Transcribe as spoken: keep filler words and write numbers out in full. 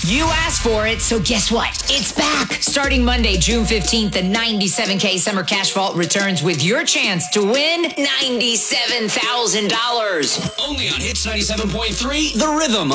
You asked for it, so guess what? It's back. Starting Monday, June fifteenth, the ninety-seven K Summer Cash Vault returns with your chance to win ninety-seven thousand dollars. Only on Hits ninety-seven point three, The Rhythm.